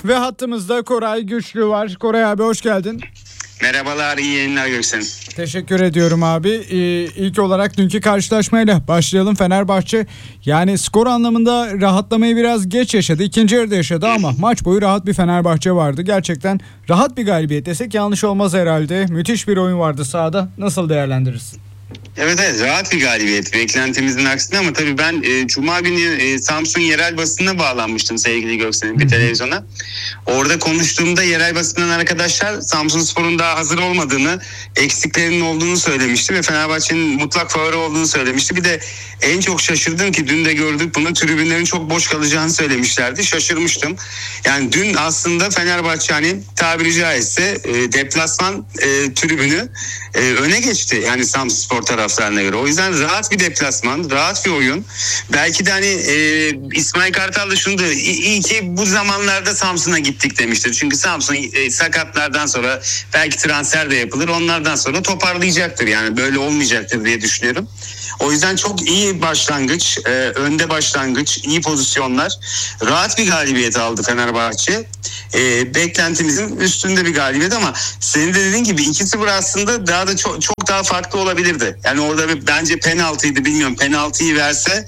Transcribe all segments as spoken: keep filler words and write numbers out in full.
Ve hattımızda Koray Güçlü var. Koray abi hoş geldin. Merhabalar, iyi yayınlar Göksen. Teşekkür ediyorum abi. Ee, ilk olarak dünkü karşılaşmayla başlayalım. Fenerbahçe yani skor anlamında rahatlamayı biraz geç yaşadı. İkinci yarıda yaşadı ama maç boyu rahat bir Fenerbahçe vardı. Gerçekten rahat bir galibiyet desek yanlış olmaz herhalde. Müthiş bir oyun vardı sahada. Nasıl değerlendirirsin? Evet evet rahat bir galibiyet beklentimizin aksine ama tabii ben e, Cuma günü e, Samsun yerel basınına bağlanmıştım sevgili Göksen'in bir televizyona. Orada konuştuğumda yerel basından arkadaşlar Samsunspor'un daha hazır olmadığını, eksiklerinin olduğunu söylemişti ve Fenerbahçe'nin mutlak favori olduğunu söylemişti. Bir de en çok şaşırdım ki dün de gördük bunu, tribünlerin çok boş kalacağını söylemişlerdi. Şaşırmıştım. Yani dün aslında Fenerbahçe hani tabiri caizse e, deplasman e, tribünü e, öne geçti. Yani Samsunspor taraftarına göre. O yüzden rahat bir deplasman, rahat bir oyun. Belki de hani e, İsmail Kartal da şunu da iyi ki bu zamanlarda Samsun'a gittik demiştir. Çünkü Samsun e, sakatlardan sonra belki transfer de yapılır. Onlardan sonra toparlayacaktır. Yani böyle olmayacaktır diye düşünüyorum. O yüzden çok iyi başlangıç, e, önde başlangıç, iyi pozisyonlar. Rahat bir galibiyet aldı Fenerbahçe. E, beklentimizin üstünde bir galibiyet ama senin de dediğin gibi iki sıfır aslında daha da çok, çok daha farklı olabilirdi. Yani orada bir, bence penaltıydı, bilmiyorum. Penaltıyı verse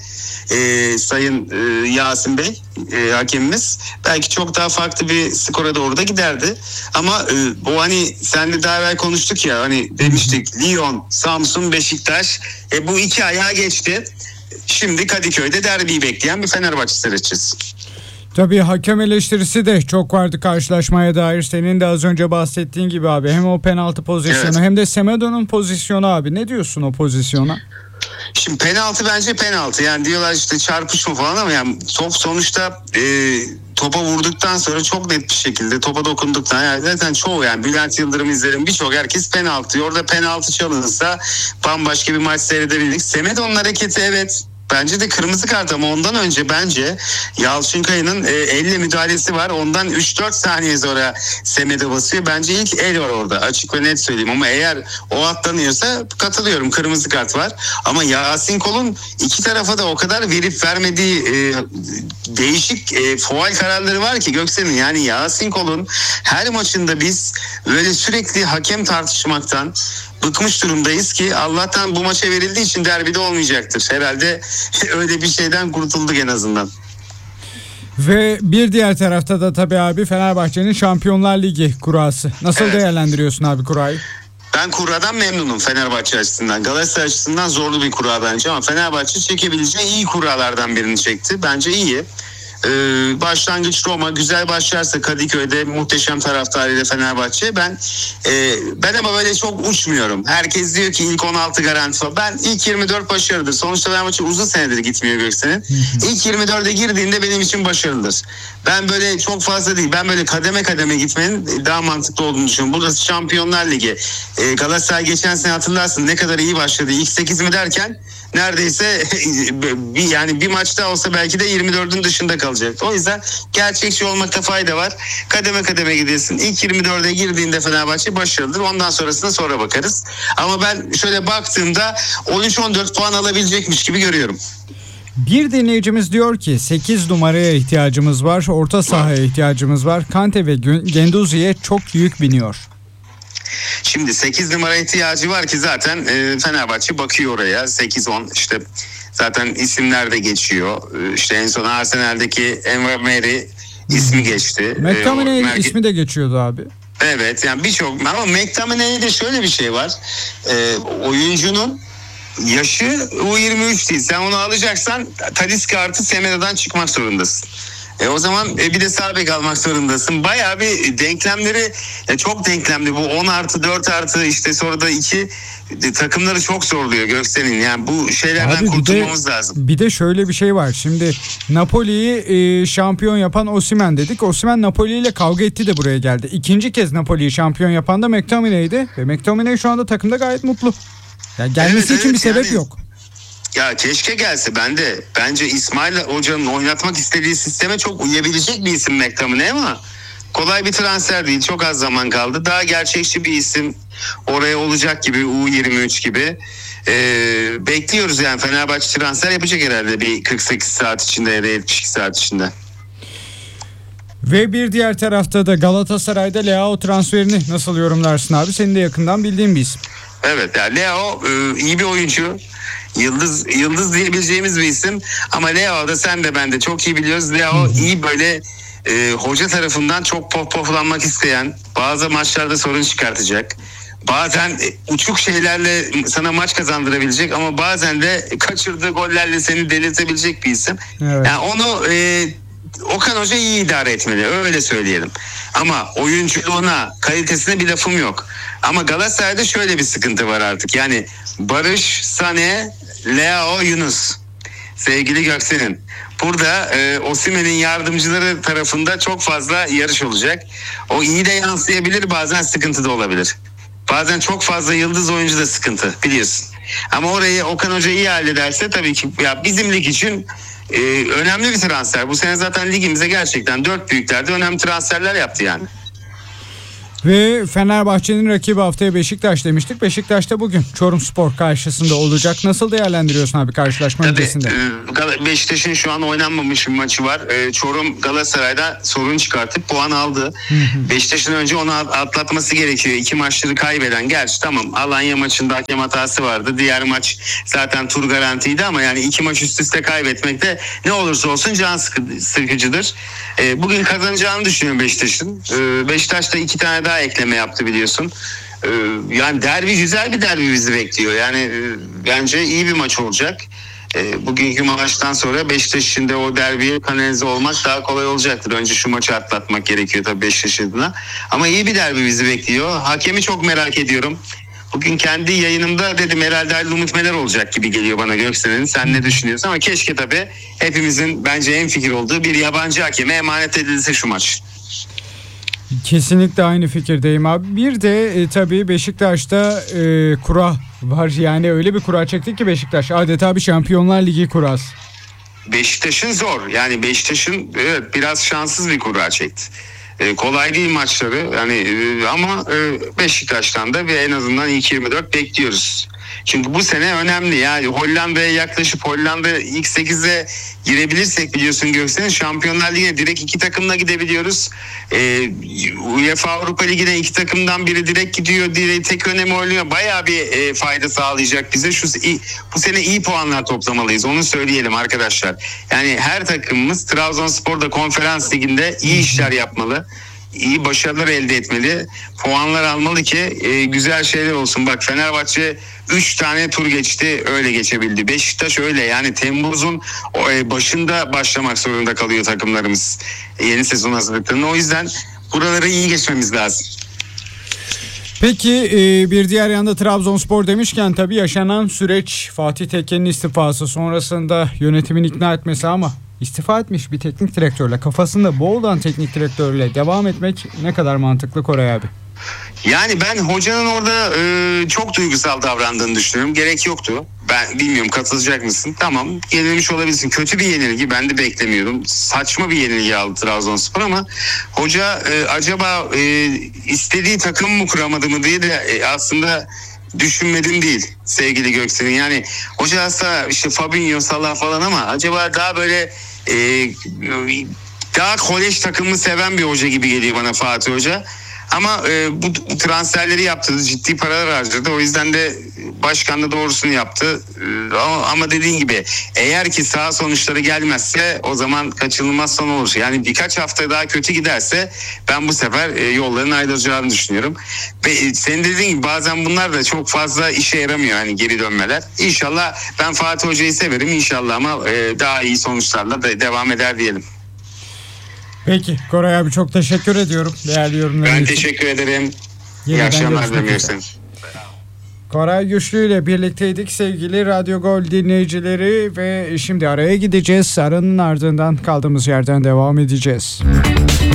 e, Sayın e, Yasin Bey e, hakemimiz belki çok daha farklı bir skora doğru da giderdi. Ama e, o hani senle daha evvel konuştuk ya, hani demiştik Lyon, Samsun, Beşiktaş e, bu iki ayağa geçti. Şimdi Kadıköy'de derbiyi bekleyen bir Fenerbahçe seyredeceğiz. Tabii hakem eleştirisi de çok vardı karşılaşmaya dair. Senin de az önce bahsettiğin gibi abi. Hem o penaltı pozisyonu evet, hem de Semedo'nun pozisyonu abi. Ne diyorsun o pozisyona? Şimdi penaltı bence penaltı. Yani diyorlar işte çarpışma falan ama yani top sonuçta e, topa vurduktan sonra çok net bir şekilde topa dokunduktan, yani zaten çoğu, yani Bülent Yıldırım izlerim, birçok herkes penaltı. Orada penaltı çalınırsa bambaşka bir maç seyredebildik. Semedo'nun hareketi evet, bence de kırmızı kart ama ondan önce bence Yalçınkaya'nın e, elle müdahalesi var. Ondan üç dört saniye sonra Semedo basıyor. Bence ilk el var orada, açık ve net söyleyeyim. Ama eğer o atlanıyorsa katılıyorum, kırmızı kart var. Ama Yasin Kol'un iki tarafa da o kadar verip vermediği e, değişik e, faul kararları var ki Göksel'in. Yani Yasin Kol'un her maçında biz böyle sürekli hakem tartışmaktan bıkmış durumdayız ki Allah'tan bu maça verildiği için derbide olmayacaktır. Herhalde öyle bir şeyden kurtulduk en azından. Ve bir diğer tarafta da tabii abi Fenerbahçe'nin Şampiyonlar Ligi kurası. Nasıl evet, değerlendiriyorsun abi kurayı? Ben kuradan memnunum Fenerbahçe açısından. Galatasaray açısından zorlu bir kura bence ama Fenerbahçe çekebileceği iyi kuralardan birini çekti. Bence iyi. Ee, başlangıç Roma, güzel başlarsa Kadıköy'de muhteşem taraftarıyla Fenerbahçe. Ben e, ben ama böyle çok uçmuyorum. Herkes diyor ki ilk on altı garanti falan. Ben ilk yirmi dört başarıdır. Sonuçta Fenerbahçe uzun senedir gitmiyor Göksel'in. İlk yirmi dörde girdiğinde benim için başarılıdır. Ben böyle çok fazla değil. Ben böyle kademe kademe gitmenin daha mantıklı olduğunu düşünüyorum. Burası Şampiyonlar Ligi. Ee, Galatasaray geçen sene hatırlarsın ne kadar iyi başladı. İlk sekiz mi derken neredeyse bir, yani bir maçta olsa belki de yirmi dördün dışında kalacak. O yüzden gerçekçi olmakta fayda var. Kademe kademe gidiyorsun. İlk yirmi dörde girdiğinde Fenerbahçe başarılıdır. Ondan sonrasına sonra bakarız. Ama ben şöyle baktığımda on üç on dört puan alabilecekmiş gibi görüyorum. Bir dinleyicimiz diyor ki sekiz numaraya ihtiyacımız var. Orta sahaya ihtiyacımız var. Kante ve Genduzi'ye çok yük biniyor. Şimdi sekiz numara ihtiyacı var ki zaten e, Fenerbahçe bakıyor oraya. sekiz on işte zaten isimler de geçiyor. E, işte en son Arsenal'deki Enver Meri ismi geçti. McTominay e, merke- ismi de geçiyordu abi. Evet yani birçok, ama McTominay'de şöyle bir şey var. E, oyuncunun yaşı U yirmi üç değil. Sen onu alacaksan Talisca artı Semedo'dan çıkmak zorundasın. E o zaman e, bir de sağ bek almak zorundasın. Bayağı bir denklemleri e, çok denklemli. Bu on artı dört artı işte sonra da iki e, takımları çok zorluyor Göksel'in. Yani bu şeylerden abi kurtulmamız bir de, lazım. Bir de şöyle bir şey var. Şimdi Napoli'yi e, şampiyon yapan Osimhen dedik. Osimhen Napoli ile kavga etti de buraya geldi. İkinci kez Napoli'yi şampiyon yapan da McTominay'di. Ve McTominay şu anda takımda gayet mutlu. Yani gelmesi evet, için evet, bir sebep yani yok. Ya keşke gelse. Ben de bence İsmail Hoca'nın oynatmak istediği sisteme çok uyabilecek bir isim McTominay ama kolay bir transfer değil. Çok az zaman kaldı. Daha gerçekçi bir isim oraya olacak gibi, U yirmi üç gibi. Ee, bekliyoruz yani. Fenerbahçe transfer yapacak herhalde bir kırk sekiz saat içinde ya da yetmiş iki saat içinde. Ve bir diğer tarafta da Galatasaray'da Leao transferini nasıl yorumlarsın abi? Senin de yakından bildiğin bir isim. Evet, yani Leo e, iyi bir oyuncu. Yıldız yıldız diyebileceğimiz bir isim. Ama Leo da sen de ben de çok iyi biliyoruz. Leo iyi böyle e, hoca tarafından çok pohpohlanmak isteyen, bazı maçlarda sorun çıkartacak. Bazen e, uçuk şeylerle sana maç kazandırabilecek ama bazen de kaçırdığı gollerle seni delirtebilecek bir isim. Evet. Yani onu e, Okan Hoca iyi idare etmeli, öyle söyleyelim. Ama oyunculuğuna, kalitesine bir lafım yok. Ama Galatasaray'da şöyle bir sıkıntı var artık. Yani Barış, Sané, Leao, Yunus. Sevgili Göksel'in. Burada e, Osimhen'in yardımcıları tarafında çok fazla yarış olacak. O iyi de yansıyabilir, bazen sıkıntı da olabilir. Bazen çok fazla yıldız oyuncu da sıkıntı, biliyorsun. Ama orayı Okan Hoca iyi hallederse tabii ki ya bizim lig için e, önemli bir transfer. Bu sene zaten ligimize gerçekten dört büyüklerde önemli transferler yaptı yani. Ve Fenerbahçe'nin rakibi haftaya Beşiktaş demiştik. Beşiktaş'ta bugün Çorumspor karşısında olacak. Nasıl değerlendiriyorsun abi karşılaşma öncesinde? E, Beşiktaş'ın şu an oynanmamış bir maçı var. E, Çorum Galatasaray'da sorun çıkartıp puan aldı. Beşiktaş'ın önce onu atlatması gerekiyor. İki maçları kaybeden. Gerçi tamam, Alanya maçında hakem hatası vardı. Diğer maç zaten tur garantiydi ama yani iki maç üst üste kaybetmek de ne olursa olsun can sıkıcıdır. E, bugün kazanacağını düşünüyorum Beşiktaş'ın. E, Beşiktaş da iki tane daha ekleme yaptı biliyorsun. Ee, yani derbi, güzel bir derbi bizi bekliyor. Yani e, bence iyi bir maç olacak. E, bugünkü maçtan sonra Beşiktaş için de o derbiye kanalize olmak daha kolay olacaktır. Önce şu maçı atlatmak gerekiyor tabii Beşiktaş adına. Ama iyi bir derbi bizi bekliyor. Hakemi çok merak ediyorum. Bugün kendi yayınımda dedim herhalde Halil Umut Meler olacak gibi geliyor bana Göksel'in. Sen ne düşünüyorsun? Ama keşke tabii hepimizin bence en fikir olduğu bir yabancı hakeme emanet edilse şu maç. Kesinlikle aynı fikirdeyim abi. Bir de e, tabii Beşiktaş'ta e, kura var. Yani öyle bir kura çekti ki Beşiktaş adeta bir Şampiyonlar Ligi kurası. Beşiktaş'ın zor. Yani Beşiktaş'ın evet biraz şanssız bir kura çekti. E, kolay değil maçları. Yani e, ama e, Beşiktaş'tan da bir en azından ilk yirmi dört bekliyoruz. Çünkü bu sene önemli. Yani Hollanda'ya yaklaşıp Hollanda ilk sekize girebilirsek biliyorsun Göksel'in Şampiyonlar Ligi'ne direkt iki takımla gidebiliyoruz. Ee, UEFA Avrupa Ligi'ne iki takımdan biri direkt gidiyor. Direkt tek önemi oluyor. Bayağı bir e, fayda sağlayacak bize. Şu bu sene iyi puanlar toplamalıyız. Onu söyleyelim arkadaşlar. Yani her takımımız Trabzonspor'da Konferans Ligi'nde iyi işler yapmalı. İyi başarılar elde etmeli. Puanlar almalı ki e, güzel şeyler olsun. Bak Fenerbahçe üç tane tur geçti, öyle geçebildi. Beşiktaş öyle, yani Temmuz'un e, başında başlamak zorunda kalıyor takımlarımız e, yeni sezon hazırlıklarına. O yüzden buraları iyi geçmemiz lazım. Peki e, bir diğer yanda Trabzonspor demişken tabii yaşanan süreç, Fatih Tekke'nin istifası sonrasında yönetimin ikna etmesi ama istifa etmiş bir teknik direktörle, kafasında bu olan teknik direktörle devam etmek ne kadar mantıklı Koray abi? Yani ben hocanın orada e, çok duygusal davrandığını düşünüyorum. Gerek yoktu. Ben bilmiyorum, katılacak mısın? Tamam, yenilmiş olabilirsin. Kötü bir yenilgi, ben de beklemiyordum. Saçma bir yenilgi aldı Trabzonspor ama hoca e, acaba e, istediği takım mı kuramadı mı diye de e, aslında düşünmedim değil sevgili Göksel'in. Yani hoca aslında işte Fabinho, Salah falan ama acaba daha böyle e, daha kolej takımını seven bir hoca gibi geliyor bana Fatih Hoca. Ama e, bu, bu transferleri yaptı, ciddi paralar harcadı. O yüzden de başkan da doğrusunu yaptı. E, ama, ama dediğin gibi eğer ki sağ sonuçları gelmezse o zaman kaçınılmaz son olur. Yani birkaç hafta daha kötü giderse ben bu sefer e, yolların ayrılacağını düşünüyorum. Ve e, senin dediğin gibi bazen bunlar da çok fazla işe yaramıyor, hani geri dönmeler. İnşallah, ben Fatih Hoca'yı severim inşallah ama e, daha iyi sonuçlarla da devam eder diyelim. Peki Koray abi, çok teşekkür ediyorum değerli yorumların Ben için. teşekkür ederim. Yeniden İyi akşamlar görüşmek diliyorum. Koray Güçlü ile birlikteydik sevgili Radyo Gol dinleyicileri ve şimdi araya gideceğiz. Aranın ardından kaldığımız yerden devam edeceğiz.